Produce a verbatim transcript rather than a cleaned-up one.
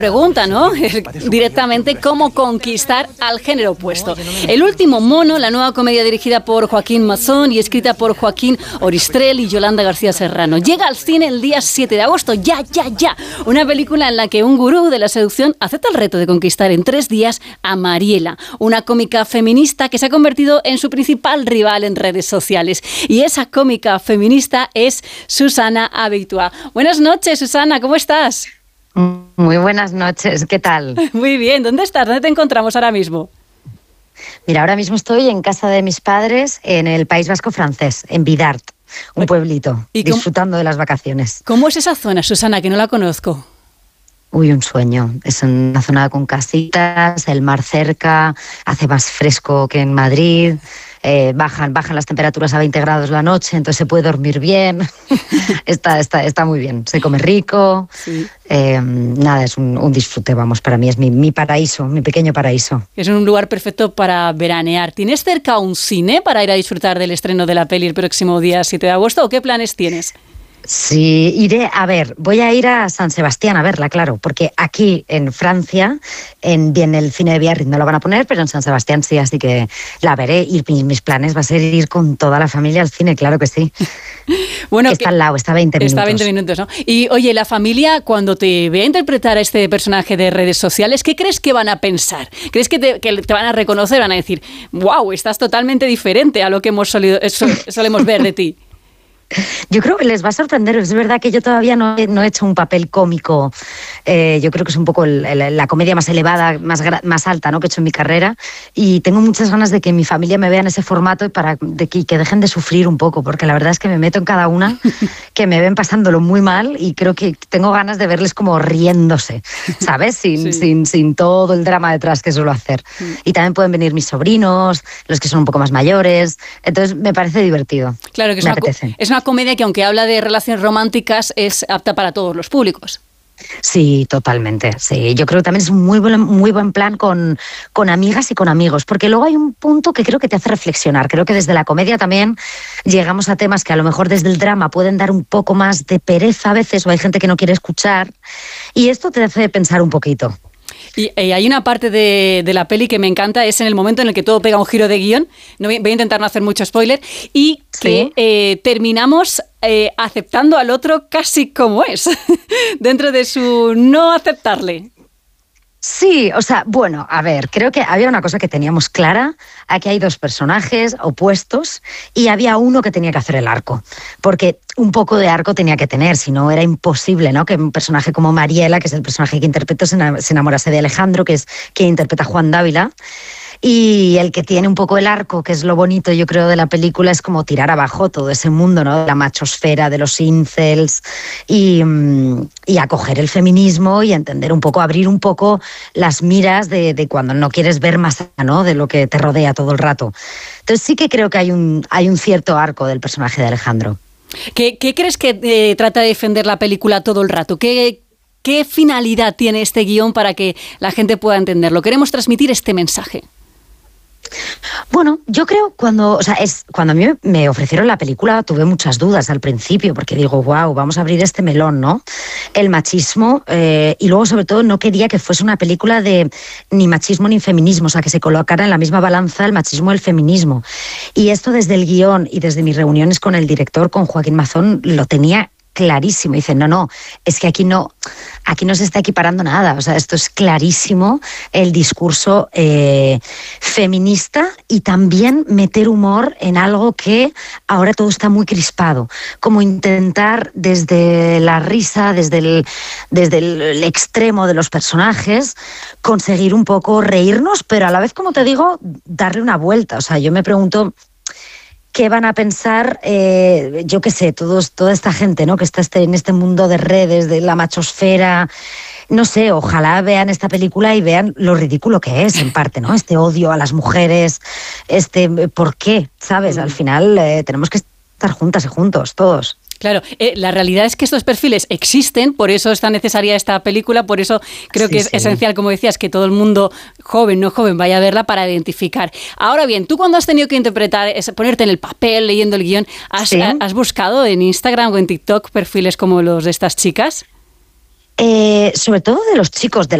Pregunta, ¿no? Directamente, ¿cómo conquistar al género opuesto? El último mono, la nueva comedia dirigida por Joaquín Mazón y escrita por Joaquín Oristrel y Yolanda García Serrano. Llega al cine el día siete de agosto, ya, ya, ya. Una película en la que un gurú de la seducción acepta el reto de conquistar en tres días a Mariela, una cómica feminista que se ha convertido en su principal rival en redes sociales. Y esa cómica feminista es Susana Abeitua. Buenas noches, Susana, ¿cómo estás? Muy buenas noches, ¿qué tal? Muy bien, ¿dónde estás? ¿Dónde te encontramos ahora mismo? Mira, ahora mismo estoy en casa de mis padres en el País Vasco francés, en Bidart, un pueblito, ¿Y disfrutando cómo, de las vacaciones. ¿Cómo es esa zona, Susana, que no la conozco? Uy, un sueño. Es una zona con casitas, el mar cerca, hace más fresco que en Madrid. Eh, bajan, bajan las temperaturas a veinte grados la noche, entonces se puede dormir bien. está, está, está muy bien, se come rico. Sí. Eh, nada, es un, un disfrute, vamos, para mí es mi, mi paraíso, mi pequeño paraíso. Es un lugar perfecto para veranear. ¿Tienes cerca un cine para ir a disfrutar del estreno de la peli el próximo día siete de agosto o qué planes tienes? Sí, iré, a ver, voy a ir a San Sebastián a verla, claro, porque aquí en Francia, en bien el cine de Biarritz no la van a poner, pero en San Sebastián sí, así que la veré y mis, mis planes va a ser ir con toda la familia al cine, claro que sí. Bueno, que está que al lado, está a veinte minutos. Está a veinte minutos, ¿no? Y oye, la familia, cuando te ve a interpretar a este personaje de redes sociales, ¿qué crees que van a pensar? ¿Crees que te, que te van a reconocer, van a decir, wow, estás totalmente diferente a lo que hemos solido, so, solemos ver de ti? Yo creo que les va a sorprender. Es verdad que yo todavía no he, no he hecho un papel cómico. Eh, yo creo que es un poco el, el, la comedia más elevada, más, más alta, ¿no?, que he hecho en mi carrera. Y tengo muchas ganas de que mi familia me vea en ese formato y para de que, que dejen de sufrir un poco, porque la verdad es que me meto en cada una, que me ven pasándolo muy mal y creo que tengo ganas de verles como riéndose, ¿sabes? Sin, sí. sin, sin todo el drama detrás que suelo hacer. Sí. Y también pueden venir mis sobrinos, los que son un poco más mayores. Entonces me parece divertido. Claro que es, me una, apetece. es una comedia que, aunque habla de relaciones románticas, es apta para todos los públicos. Sí, totalmente. Sí, yo creo que también es un muy buen, muy buen plan con, con amigas y con amigos, porque luego hay un punto que creo que te hace reflexionar. Creo que desde la comedia también llegamos a temas que a lo mejor desde el drama pueden dar un poco más de pereza a veces, o hay gente que no quiere escuchar, y esto te hace pensar un poquito. Y, y hay una parte de, de la peli que me encanta, es en el momento en el que todo pega un giro de guión. No voy, voy a intentar no hacer mucho spoiler. Y que ¿Sí? eh, terminamos eh, aceptando al otro casi como es, dentro de su no aceptarle. Sí, o sea, bueno, a ver, creo que había una cosa que teníamos clara. Aquí hay dos personajes opuestos y había uno que tenía que hacer el arco, porque un poco de arco tenía que tener, si no era imposible, ¿no?, que un personaje como Mariela, que es el personaje que interpreto, se enamorase de Alejandro, que es quien interpreta a Juan Dávila. Y el que tiene un poco el arco, que es lo bonito, yo creo, de la película, es como tirar abajo todo ese mundo, ¿no?, de la machosfera, de los incels, y, y acoger el feminismo y entender un poco, abrir un poco las miras de, de cuando no quieres ver más allá, ¿no?, de lo que te rodea todo el rato. Entonces sí que creo que hay un, hay un cierto arco del personaje de Alejandro. ¿Qué, qué crees que eh, trata de defender la película todo el rato? ¿Qué, qué finalidad tiene este guión para que la gente pueda entenderlo? Queremos transmitir este mensaje. Bueno, yo creo cuando, o sea, es cuando a mí me ofrecieron la película tuve muchas dudas al principio porque digo, wow, vamos a abrir este melón, ¿no? El machismo eh, y luego sobre todo no quería que fuese una película de ni machismo ni feminismo, o sea, que se colocara en la misma balanza el machismo y el feminismo. Y esto desde el guión y desde mis reuniones con el director, con Joaquín Mazón, lo tenía clarísimo. Dicen, no, no, es que aquí no, aquí no se está equiparando nada. O sea, esto es clarísimo el discurso eh, feminista y también meter humor en algo que ahora todo está muy crispado. Como intentar desde la risa, desde el, desde el extremo de los personajes, conseguir un poco reírnos, pero a la vez, como te digo, darle una vuelta. O sea, yo me pregunto ¿qué van a pensar, eh, yo qué sé, todos, toda esta gente, ¿no?, que está este, en este mundo de redes, de la machosfera? No sé, ojalá vean esta película y vean lo ridículo que es, en parte, ¿no? Este odio a las mujeres, este, ¿por qué? ¿Sabes? Al final eh, tenemos que estar juntas y juntos, todos. Claro, eh, la realidad es que estos perfiles existen, por eso es tan necesaria esta película, por eso creo sí, que es sí. esencial, como decías, que todo el mundo, joven, no joven, vaya a verla para identificar. Ahora bien, tú cuando has tenido que interpretar, es ponerte en el papel, leyendo el guión, ¿has, ¿Sí? ¿has buscado en Instagram o en TikTok perfiles como los de estas chicas? Eh, sobre todo de los chicos, de